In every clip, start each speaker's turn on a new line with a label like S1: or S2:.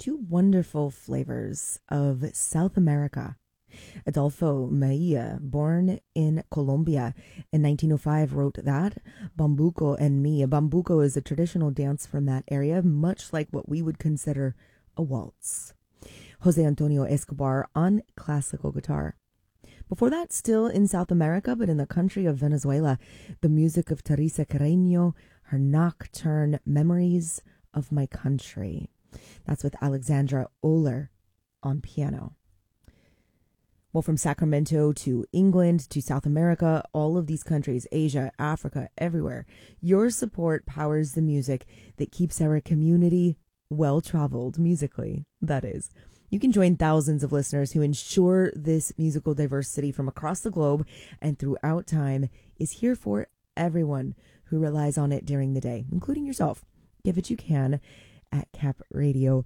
S1: two wonderful flavors of South America. Adolfo Maia, born in Colombia in 1905, wrote that Bambuco and Me. A bambuco is a traditional dance from that area, much like what we would consider a waltz. Jose Antonio Escobar on classical guitar. Before that, still in South America, but in the country of Venezuela, the music of Teresa Carreño, her nocturne Memories of My Country. That's with Alexandra Oler on piano. Well, from Sacramento to England to South America, all of these countries, Asia, Africa, everywhere, your support powers the music that keeps our community well-traveled musically, that is. You can join thousands of listeners who ensure this musical diversity from across the globe and throughout time is here for everyone who relies on it during the day, including yourself. Give it you can at capradio.org.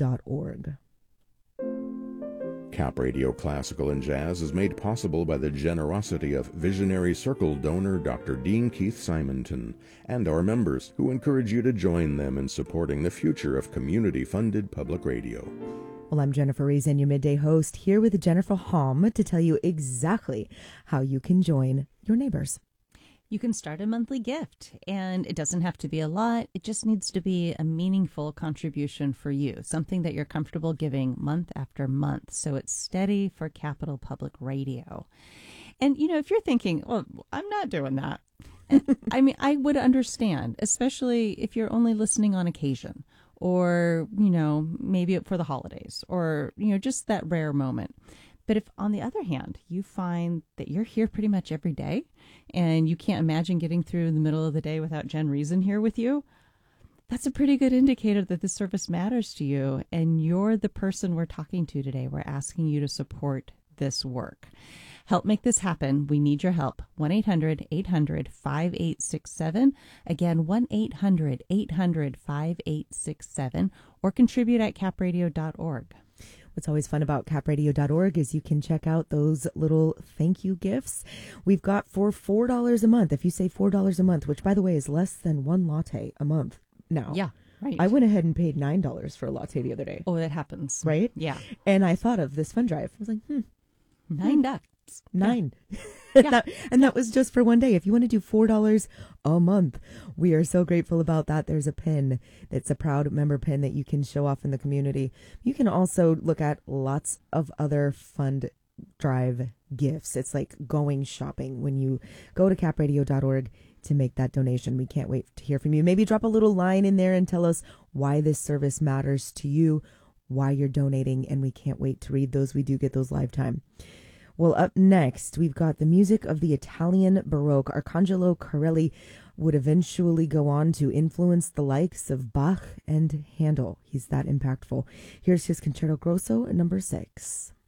S2: Cap Radio Classical and Jazz is made possible by the generosity of visionary Circle donor Dr. Dean Keith Simonton and our members, who encourage you to join them in supporting the future of community-funded public radio.
S1: Well, I'm Jennifer Reason, your midday host, here with Jennifer Hom to tell you exactly how you can join your neighbors.
S3: You can start a monthly gift, and it doesn't have to be a lot. It just needs to be a meaningful contribution for you, something that you're comfortable giving month after month, so it's steady for Capital Public Radio. And, you know, if you're thinking, well, I'm not doing that. I mean, I would understand, especially if you're only listening on occasion or, you know, maybe for the holidays or, you know, just that rare moment. But if, on the other hand, you find that you're here pretty much every day and you can't imagine getting through the middle of the day without Jen Reason here with you, that's a pretty good indicator that this service matters to you and you're the person we're talking to today. We're asking you to support this work. Help make this happen. We need your help. 1-800-800-5867. Again, 1-800-800-5867 or contribute at capradio.org.
S1: What's always fun about capradio.org is you can check out those little thank you gifts we've got for $4 a month. If you say $4 a month, which, by the way, is less than one latte a month now.
S3: Yeah, right.
S1: I went ahead and paid $9 for a latte the other day.
S3: Oh, that happens.
S1: Right?
S3: Yeah.
S1: And I thought of this fund drive. I was like,
S3: $9.
S1: $9.
S3: Yeah.
S1: And that was just for one day. If you want to do $4 a month, we are so grateful about that. There's a pin that's a proud member pin that you can show off in the community. You can also look at lots of other fund drive gifts. It's like going shopping when you go to capradio.org to make that donation. We can't wait to hear from you. Maybe drop a little line in there and tell us why this service matters to you, why you're donating, and we can't wait to read those. We do get those live time. Well, up next, we've got the music of the Italian Baroque. Arcangelo Corelli would eventually go on to influence the likes of Bach and Handel. He's that impactful. Here's his Concerto Grosso, number 6.